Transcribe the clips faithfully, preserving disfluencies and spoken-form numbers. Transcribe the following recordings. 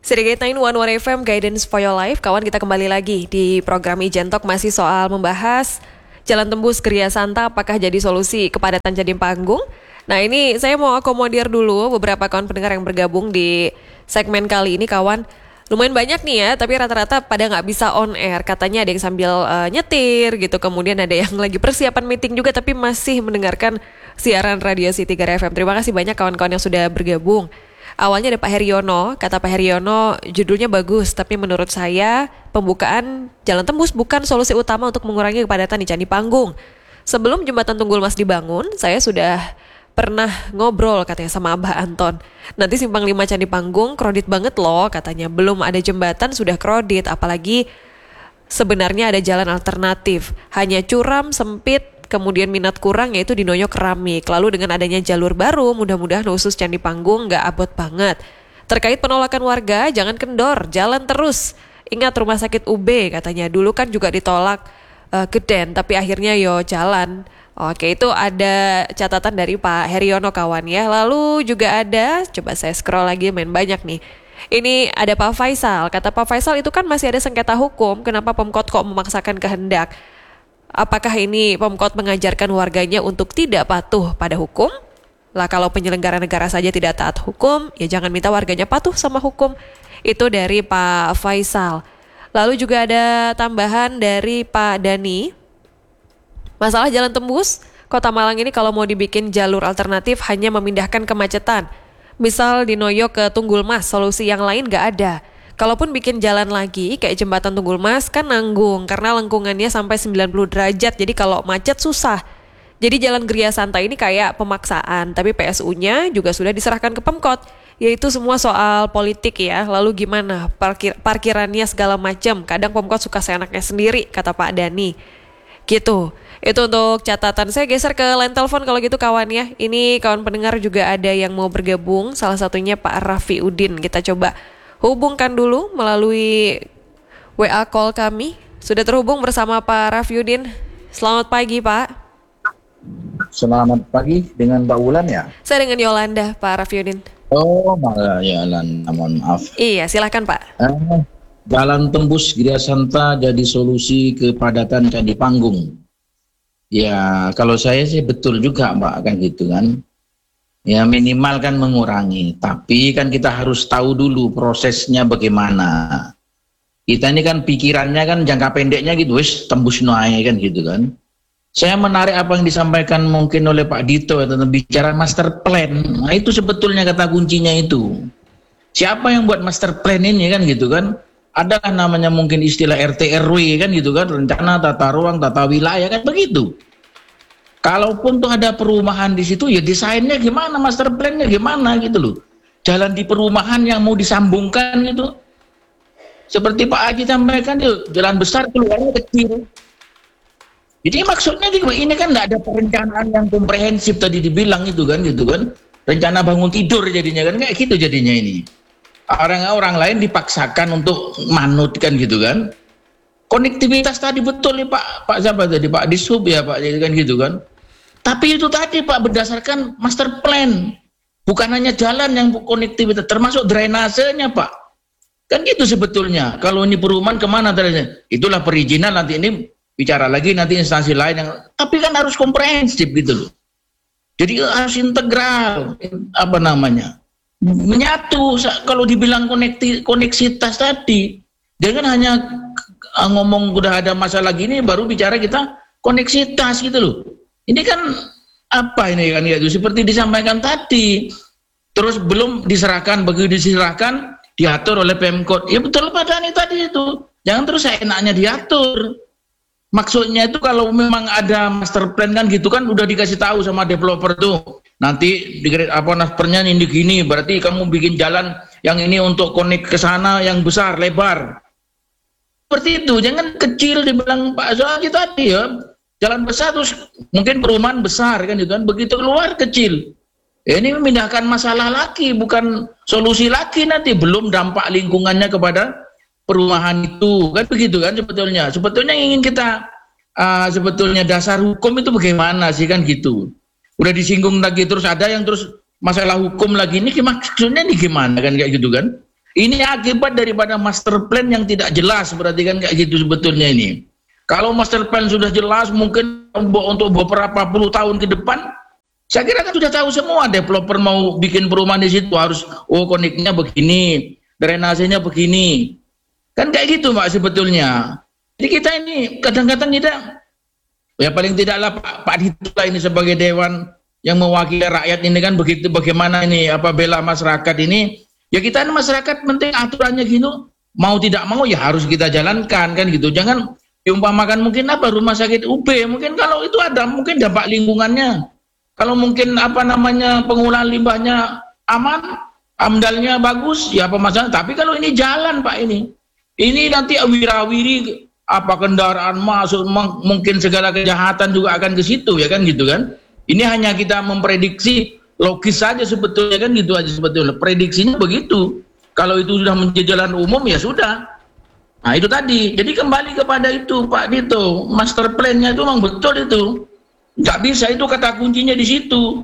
Sedikit sembilan satu satu F M Guidance for Your Life. Kawan, kita kembali lagi di program Ijen Talk, masih soal membahas Jalan Tembus Gria Santa apakah jadi solusi kepadatan Candi Panggung. Nah, ini saya mau akomodir dulu beberapa kawan pendengar yang bergabung di segmen kali ini, kawan. Lumayan banyak nih ya, tapi rata-rata pada nggak bisa on air. Katanya ada yang sambil uh, nyetir gitu, kemudian ada yang lagi persiapan meeting juga tapi masih mendengarkan siaran Radio City Gara F M. Terima kasih banyak kawan-kawan yang sudah bergabung. Awalnya ada Pak Heriono, kata Pak Heriono judulnya bagus, tapi menurut saya pembukaan Jalan Tembus bukan solusi utama untuk mengurangi kepadatan di Candi Panggung. Sebelum jembatan Tunggul Mas dibangun, saya sudah pernah ngobrol katanya sama Abah Anton. Nanti simpang lima Candi Panggung kredit banget loh katanya. Belum ada jembatan sudah kredit, apalagi sebenarnya ada jalan alternatif. Hanya curam, sempit, kemudian minat kurang yaitu di Noyo Keramik. Lalu dengan adanya jalur baru, mudah-mudahan khusus Candi Panggung nggak abot banget. Terkait penolakan warga, jangan kendor, jalan terus. Ingat rumah sakit U B katanya, dulu kan juga ditolak uh, Geden, tapi akhirnya yo jalan. Oke, itu ada catatan dari Pak Heriono kawan ya. Lalu juga ada, coba saya scroll lagi, main banyak nih. Ini ada Pak Faisal, kata Pak Faisal itu kan masih ada sengketa hukum, kenapa Pemkot kok memaksakan kehendak? Apakah ini Pemkot mengajarkan warganya untuk tidak patuh pada hukum? Lah kalau penyelenggara negara saja tidak taat hukum, ya jangan minta warganya patuh sama hukum. Itu dari Pak Faisal. Lalu juga ada tambahan dari Pak Dani. Masalah Jalan Tembus, Kota Malang ini kalau mau dibikin jalur alternatif hanya memindahkan kemacetan. Misal di Noyo ke Tunggul Mas, solusi yang lain gak ada. Kalaupun bikin jalan lagi kayak jembatan Tunggul Mas kan nanggung karena lengkungannya sampai sembilan puluh derajat, jadi kalau macet susah. Jadi Jalan Gria Santa ini kayak pemaksaan, tapi P S U-nya juga sudah diserahkan ke Pemkot. Yaitu semua soal politik ya. Lalu gimana parkir parkirannya segala macam. Kadang Pemkot suka seenaknya sendiri, kata Pak Dani. Gitu. Itu untuk catatan. Saya geser ke line telepon kalau gitu kawan ya. Ini kawan pendengar juga ada yang mau bergabung. Salah satunya Pak Raffi Udin. Kita coba hubungkan dulu melalui W A call kami. Sudah terhubung bersama Pak Raffi Udin. Selamat pagi Pak. Selamat pagi, dengan Mbak Wulan ya? Saya dengan Yolanda, Pak Raffi Udin. Oh, malah Yolanda, mohon maaf. Iya, silakan Pak. Eh, Jalan Tembus Gria Santa jadi solusi kepadatan Candi Panggung. Ya, kalau saya sih betul juga Mbak, kan gitu kan. Ya minimal kan mengurangi, tapi kan kita harus tahu dulu prosesnya bagaimana. Kita ini kan pikirannya kan jangka pendeknya gitu, wis tembus noai kan gitu kan. Saya menarik apa yang disampaikan mungkin oleh Pak Dito ya, tentang bicara master plan. Nah itu sebetulnya kata kuncinya itu. Siapa yang buat master plan ini kan gitu kan? Adalah namanya mungkin istilah R T R W kan gitu kan, rencana tata ruang, tata wilayah kan begitu. Kalaupun tuh ada perumahan di situ ya desainnya gimana, master plan-nya gimana gitu loh. Jalan di perumahan yang mau disambungkan gitu. Seperti Pak Haji sampaikan itu, jalan besar keluarnya kecil. Jadi maksudnya juga ini kan nggak ada perencanaan yang komprehensif tadi dibilang itu kan gitu kan. Rencana bangun tidur jadinya kan kayak gitu jadinya ini. Orang-orang lain dipaksakan untuk manut kan gitu kan. Konektivitas tadi betul nih Pak Pak siapa tadi Pak Dishub ya Pak jadi kan gitu kan. Tapi itu tadi Pak berdasarkan master plan. Bukan hanya jalan yang konektivitas, termasuk drainasenya Pak. Kan gitu sebetulnya. Kalau ini perumahan kemana terusnya? Itulah perizinan nanti ini bicara lagi nanti instansi lain yang, tapi kan harus komprehensif gitu loh. Jadi harus integral, apa namanya, menyatu. Kalau dibilang konekti, koneksitas tadi, jangan hanya ngomong udah ada masalah gini baru bicara kita koneksitas gitu loh. Ini kan apa ini kan gitu, seperti disampaikan tadi, terus belum diserahkan, begitu diserahkan diatur oleh Pemkot. Ya betul Pak Dani tadi itu, jangan terus enaknya diatur. Maksudnya itu kalau memang ada master plan kan gitu kan udah dikasih tahu sama developer tuh. Nanti di apa naspernya ini gini, berarti kamu bikin jalan yang ini untuk konek ke sana yang besar, lebar. Seperti itu, jangan kecil dibilang Pak Sohaji tadi ya. Jalan besar terus mungkin perumahan besar kan gitu kan, begitu keluar kecil. Ini memindahkan masalah lagi, bukan solusi lagi nanti, belum dampak lingkungannya kepada perumahan itu kan begitu kan sebetulnya. Sebetulnya yang ingin kita uh, sebetulnya dasar hukum itu bagaimana sih kan gitu. Udah disinggung lagi terus ada yang terus masalah hukum lagi ini maksudnya ini gimana kan kayak gitu kan. Ini akibat daripada master plan yang tidak jelas, berarti kan kayak gitu sebetulnya ini. Kalau master plan sudah jelas, mungkin untuk beberapa puluh tahun ke depan, saya kira kan sudah tahu semua developer mau bikin perumahan di situ harus, oh koneknya begini, drainasenya begini. Kan kayak gitu Mbak sebetulnya. Jadi kita ini kadang-kadang kita, ya paling tidaklah Pak, Pak Dito lah ini sebagai dewan yang mewakili rakyat ini kan begitu, bagaimana ini apa bela masyarakat ini. Ya kita masyarakat penting aturannya gitu, mau tidak mau ya harus kita jalankan kan gitu. Jangan diumpamakan mungkin apa rumah sakit U B, mungkin kalau itu ada mungkin dampak lingkungannya. Kalau mungkin apa namanya pengolahan limbahnya aman, amdalnya bagus, ya apa masalah. Tapi kalau ini jalan Pak ini, ini nanti wirawiri apa kendaraan masuk, mungkin segala kejahatan juga akan ke situ ya kan gitu kan. Ini hanya kita memprediksi. Logis saja sebetulnya kan gitu aja sebetulnya. Prediksinya begitu. Kalau itu sudah menjadi jalan umum ya sudah. Nah itu tadi. Jadi kembali kepada itu Pak Dito. Master plan-nya itu memang betul itu. Nggak bisa, itu kata kuncinya di situ.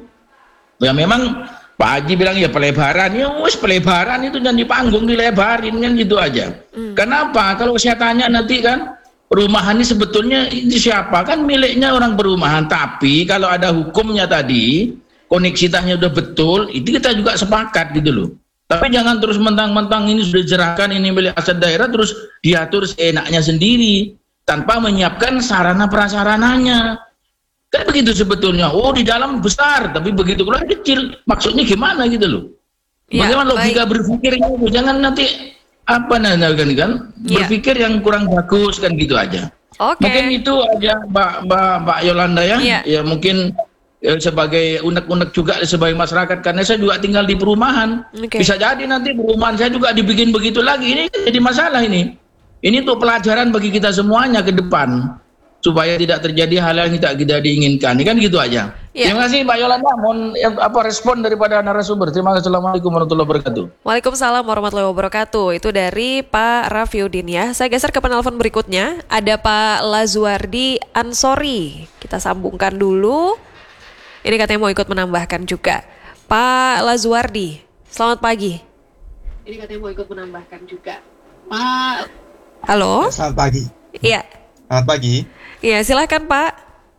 Ya memang Pak Haji bilang ya pelebaran. Ya wes pelebaran itu dan di panggung dilebarin kan gitu aja. Hmm. Kenapa? Kalau saya tanya nanti kan perumahan ini sebetulnya ini siapa? Kan miliknya orang perumahan. Tapi kalau ada hukumnya tadi, koneksitasnya udah betul, itu kita juga sepakat gitu loh. Tapi jangan terus mentang-mentang ini sudah diserahkan, ini milik aset daerah, terus diatur seenaknya sendiri, tanpa menyiapkan sarana prasarananya. Kan begitu sebetulnya. Oh di dalam besar, tapi begitu keluar kecil. Maksudnya gimana gitu loh. Ya, bagaimana logika berpikirnya itu? Jangan nanti apa namanya kan, kan? Ya. Berpikir yang kurang bagus kan gitu aja. Okay. Mungkin itu aja Mbak, Mbak, Mbak Yolanda ya. Ya, ya mungkin sebagai unek-unek juga sebagai masyarakat, karena saya juga tinggal di perumahan. Okay. Bisa jadi nanti perumahan saya juga dibikin begitu lagi. Ini jadi masalah ini. Ini untuk pelajaran bagi kita semuanya ke depan, supaya tidak terjadi hal yang tidak kita diinginkan. Ini kan gitu aja. Yeah. Terima kasih Mbak Yolanda. Mohon apa respon daripada narasumber. Terima kasih. Assalamualaikum warahmatullahi wabarakatuh. Waalaikumsalam warahmatullahi wabarakatuh. Itu dari Pak Rafiuddin ya. Saya geser ke penelpon berikutnya. Ada Pak Lazuardi Ansori. Kita sambungkan dulu. Ini katanya mau ikut menambahkan juga. Pak Lazuardi, selamat pagi. Ini katanya mau ikut menambahkan juga. Pak. Halo. Selamat pagi. Iya. Selamat pagi. Iya, silakan Pak.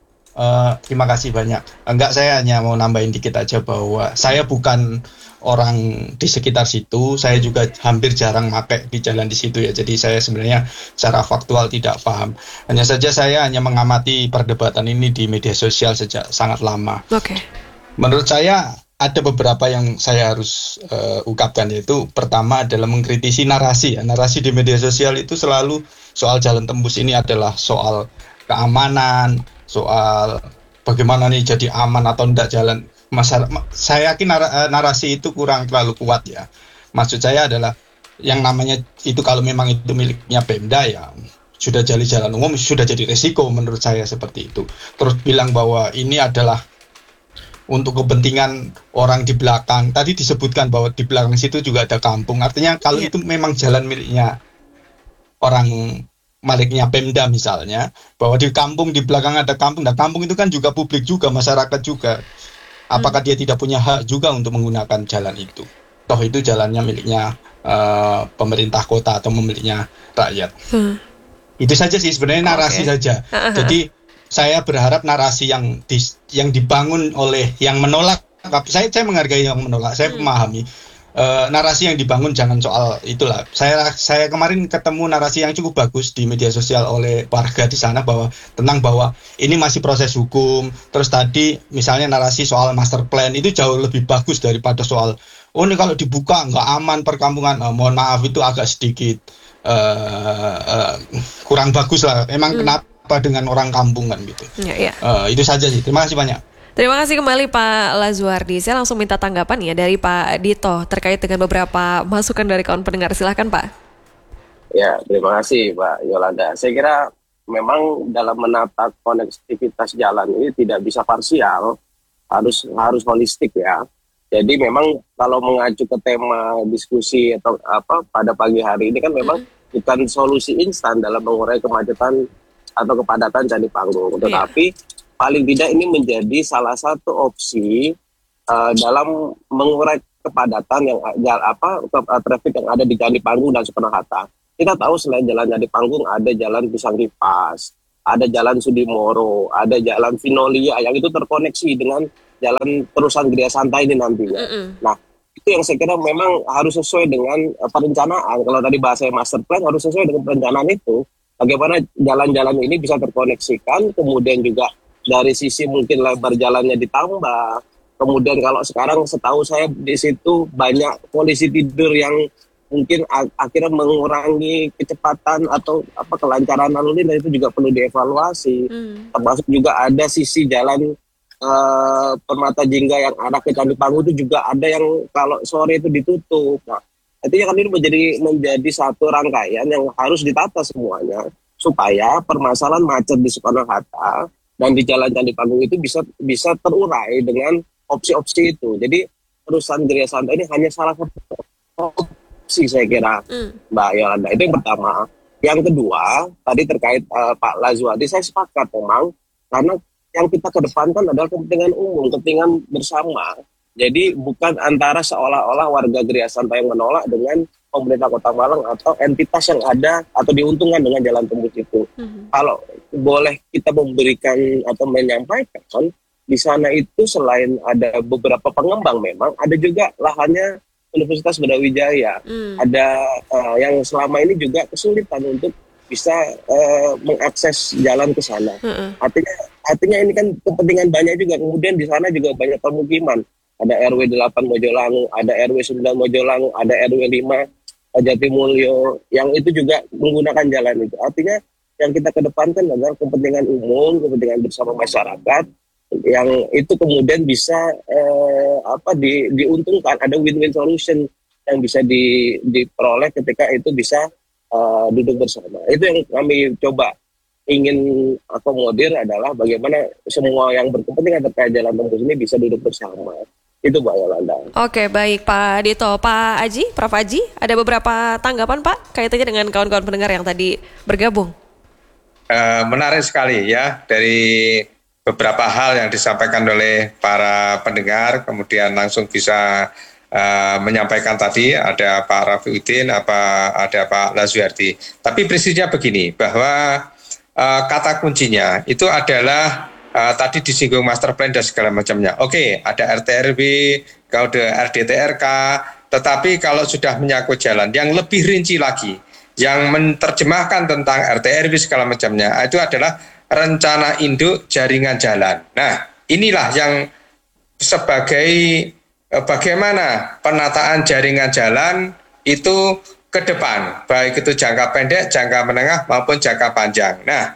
Uh, terima kasih banyak. Enggak, saya hanya mau nambahin dikit aja bahwa saya bukan orang di sekitar situ. Saya juga hampir jarang pakai di jalan di situ ya. Jadi saya sebenarnya secara faktual tidak paham. Hanya saja saya hanya mengamati perdebatan ini di media sosial sejak sangat lama. Oke. Okay. Menurut saya ada beberapa yang saya harus uh, ungkapkan, yaitu pertama adalah mengkritisi narasi. Ya. Narasi di media sosial itu selalu soal jalan tembus ini adalah soal keamanan, soal bagaimana nih jadi aman atau tidak jalan. Masalah, saya yakin nar- narasi itu kurang terlalu kuat ya. Maksud saya adalah yang namanya itu kalau memang itu miliknya Pemda ya sudah jadi jalan umum, sudah jadi resiko menurut saya seperti itu. Terus bilang bahwa ini adalah untuk kepentingan orang di belakang. Tadi disebutkan bahwa di belakang situ juga ada kampung. Artinya kalau itu memang jalan miliknya orang miliknya Pemda misalnya, bahwa di kampung di belakang ada kampung. Nah kampung itu kan juga publik juga, masyarakat juga. Apakah dia tidak punya hak juga untuk menggunakan jalan itu? Toh itu jalannya miliknya uh, pemerintah kota atau miliknya rakyat. Hmm. Itu saja sih sebenarnya narasi okay. saja. Jadi saya berharap narasi yang di, yang dibangun oleh yang menolak. Saya saya menghargai yang menolak. Saya hmm. memahami uh, narasi yang dibangun jangan soal itulah. Saya saya kemarin ketemu narasi yang cukup bagus di media sosial oleh warga di sana bahwa tentang bahwa ini masih proses hukum. Terus tadi misalnya narasi soal master plan itu jauh lebih bagus daripada soal oh ini kalau dibuka nggak aman perkampungan. Uh, mohon maaf itu agak sedikit uh, uh, kurang bagus lah. Emang hmm. kenapa dengan orang kampung kan gitu. Ya, ya. Uh, itu saja sih. Terima kasih banyak. Terima kasih kembali Pak Lazuardi. Saya langsung minta tanggapan ya dari Pak Dito terkait dengan beberapa masukan dari kawan pendengar. Silahkan Pak. Ya, terima kasih Pak Yolanda. Saya kira memang dalam menata konektivitas jalan ini tidak bisa parsial, harus harus holistik ya. Jadi memang kalau mengacu ke tema diskusi atau apa pada pagi hari ini kan memang hmm. bukan solusi instan dalam mengurai kemacetan atau kepadatan Candi Panggung. Tetapi yeah. paling tidak ini menjadi salah satu opsi uh, dalam mengurai kepadatan yang jal- apa ke, uh, traffic yang ada di Candi Panggung dan Soekarno-Hatta. Kita tahu selain jalan Candi Panggung ada jalan Pisang Kipas, ada jalan Sudimoro, ada jalan Vinolia yang itu terkoneksi dengan jalan terusan Gria Santai ini nantinya. Mm-mm. Nah, itu yang saya kira memang harus sesuai dengan uh, perencanaan. Kalau tadi bahasa master plan harus sesuai dengan perencanaan itu. Bagaimana jalan-jalan ini bisa terkoneksikan, kemudian juga dari sisi mungkin lebar jalannya ditambah. Kemudian kalau sekarang setahu saya di situ banyak polisi tidur yang mungkin ak- akhirnya mengurangi kecepatan atau apa kelancaran lalu lintas, itu juga perlu dievaluasi. Mm. Termasuk juga ada sisi jalan eh, Permata Jingga yang arah ke Candi Panggung itu juga ada yang kalau sore itu ditutup. Nah, artinya kan ini menjadi menjadi satu rangkaian yang harus ditata semuanya supaya permasalahan macet di Soekarno-Hatta dan di Jalan Candi Panggung itu bisa bisa terurai dengan opsi-opsi itu. Jadi perusahaan Gria Santai ini hanya salah satu opsi saya kira, Mm. Mbak Yolanda. Itu yang pertama. Yang kedua, tadi terkait uh, Pak Lazuardi, saya sepakat memang karena yang kita kedepankan adalah kepentingan umum, kepentingan bersama. Jadi bukan antara seolah-olah warga Gria Santai yang menolak dengan pemerintah Kota Malang atau entitas yang ada atau diuntungkan dengan jalan tembus itu. Mhm. Kalau boleh kita memberikan atau menyampaikan, di sana itu selain ada beberapa pengembang memang, ada juga lahannya Universitas Brawijaya. Mm. Ada uh, yang selama ini juga kesulitan untuk bisa uh, mengakses jalan ke sana. Mm-mm. Artinya, artinya ini kan kepentingan banyak juga. Kemudian di sana juga banyak permukiman. Ada R W delapan Mojolangu, ada R W sembilan Mojolangu, ada R W lima Jatimulyo, yang itu juga menggunakan jalan itu. Artinya yang kita kedepankan adalah kepentingan umum, kepentingan bersama masyarakat, yang itu kemudian bisa eh, apa di, diuntungkan, ada win-win solution yang bisa di, diperoleh ketika itu bisa eh, duduk bersama. Itu yang kami coba ingin akomodir adalah bagaimana semua yang berkepentingan terkait jalan tembus ini bisa duduk bersama. Itu Mbak Yolanda. Oke, baik Pak Dito. Pak Aji, Prof Aji, ada beberapa tanggapan Pak kaitannya dengan kawan-kawan pendengar yang tadi bergabung. Uh, menarik sekali ya dari beberapa hal yang disampaikan oleh para pendengar, kemudian langsung bisa uh, menyampaikan tadi ada Pak Rafiuddin, apa ada Pak Lazuardi. Tapi prinsipnya begini, bahwa uh, kata kuncinya itu adalah Uh, tadi disinggung master plan dan segala macamnya. Oke, ada R T R W, kode R D T R K, tetapi kalau sudah menyangkut jalan yang lebih rinci lagi, yang menerjemahkan tentang R T R W segala macamnya, itu adalah rencana induk jaringan jalan. Nah, inilah yang sebagai uh, bagaimana penataan jaringan jalan itu ke depan, baik itu jangka pendek, jangka menengah maupun jangka panjang. Nah,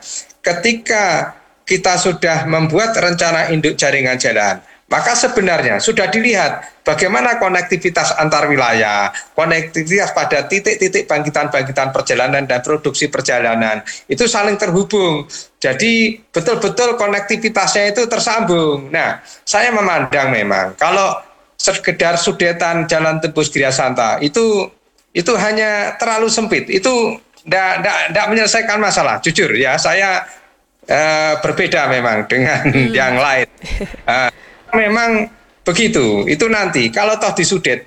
ketika kita sudah membuat rencana induk jaringan jalan, maka sebenarnya sudah dilihat bagaimana konektivitas antar wilayah, konektivitas pada titik-titik bangkitan-bangkitan perjalanan dan produksi perjalanan, itu saling terhubung. Jadi betul-betul konektivitasnya itu tersambung. Nah, saya memandang memang kalau sekedar sudetan jalan tembus Gria Santa itu itu hanya terlalu sempit, itu tidak menyelesaikan masalah. Jujur ya, saya Uh, berbeda memang dengan hmm. yang lain. Uh, memang begitu. Itu nanti kalau toh disudet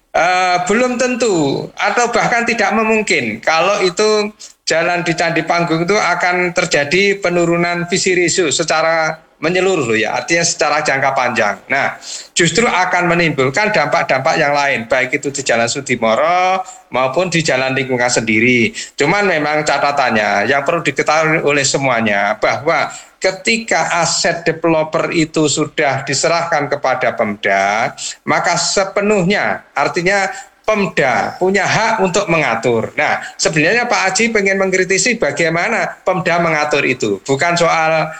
uh, belum tentu atau bahkan tidak memungkin kalau itu jalan di Candi Panggung itu akan terjadi penurunan visi ratio secara menyeluruh ya, artinya secara jangka panjang. Nah, justru akan menimbulkan dampak-dampak yang lain, baik itu di Jalan Sudimoro maupun di jalan lingkungan sendiri. Cuman memang catatannya yang perlu diketahui oleh semuanya bahwa ketika aset developer itu sudah diserahkan kepada Pemda, maka sepenuhnya artinya Pemda punya hak untuk mengatur. Nah, sebenarnya Pak Aji pengen mengkritisi bagaimana Pemda mengatur itu, bukan soal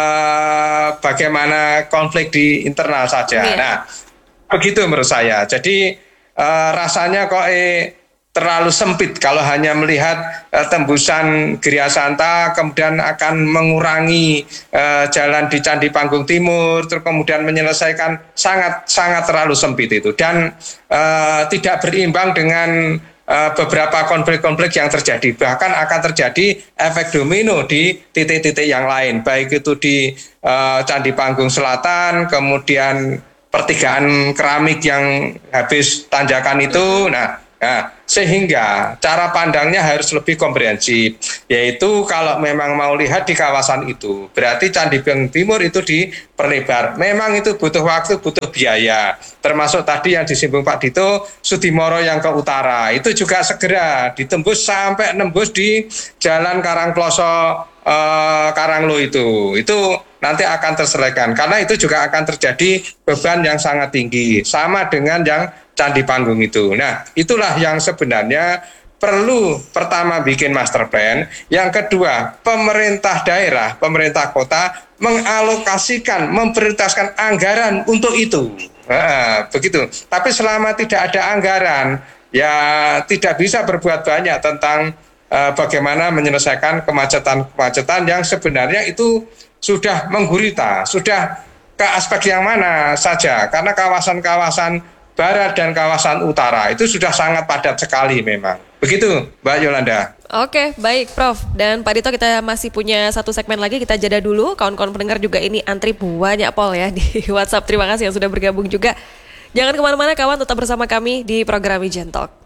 uh, bagaimana konflik di internal saja. Yeah. Nah, begitu menurut saya. Jadi uh, rasanya kok eh, terlalu sempit kalau hanya melihat uh, tembusan Gria Santa kemudian akan mengurangi uh, jalan di Candi Panggung Timur, terus kemudian menyelesaikan sangat sangat terlalu sempit itu dan uh, tidak berimbang dengan uh, beberapa konflik-konflik yang terjadi. Bahkan akan terjadi efek domino di titik-titik yang lain, baik itu di uh, Candi Panggung Selatan, kemudian pertigaan keramik yang habis tanjakan itu. Nah, nah, sehingga cara pandangnya harus lebih komprehensif, yaitu kalau memang mau lihat di kawasan itu, berarti Candi Panggung Timur itu diperlebar. Memang itu butuh waktu, butuh biaya. Termasuk tadi yang disinggung Pak Dito, Sudimoro yang ke utara, itu juga segera ditembus sampai nembus di Jalan Karangploso eh, Karanglo itu. Itu nanti akan terselesaikan, karena itu juga akan terjadi beban yang sangat tinggi, sama dengan yang Candi Panggung itu. Nah, itulah yang sebenarnya perlu pertama bikin master plan, yang kedua pemerintah daerah, pemerintah kota mengalokasikan, memprioritaskan anggaran untuk itu. Nah, begitu. Tapi selama tidak ada anggaran, ya tidak bisa berbuat banyak tentang uh, bagaimana menyelesaikan kemacetan-kemacetan yang sebenarnya itu sudah menggurita, sudah ke aspek yang mana saja, karena kawasan-kawasan barat dan kawasan utara itu sudah sangat padat sekali memang. Begitu, Mbak Yolanda. Oke, baik Prof. Dan Pak Dito, kita masih punya satu segmen lagi, kita jeda dulu. Kawan-kawan pendengar juga ini antri banyak Pol ya di WhatsApp. Terima kasih yang sudah bergabung juga. Jangan kemana-mana kawan, tetap bersama kami di program Ijen Talk.